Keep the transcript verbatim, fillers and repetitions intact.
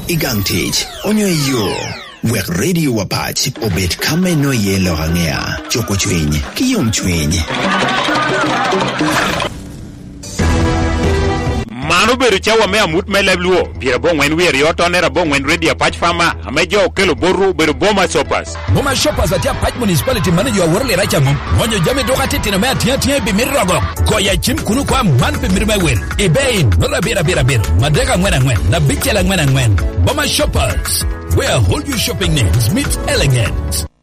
igangtich onyo yo wek radio wapach obet kame no yelo hangea choko chwenye kiyom chwenye mano bedo chawa me amut me lebluo pira bo ngwen wier yoto ne rabo ngwen radio patch farma amejo kelo boru bedo boma shoppers boma shoppers atia patch municipality manager wa worle racha mum monyo jame doka titina me atia tia bi mirrogo ko ya chim kunu kwa man bi mirma wel ebein no bira bira bira madeka ngwen ngwen na bichela ngwen ngwen boma shoppers where hold you shopping needs meet elegance.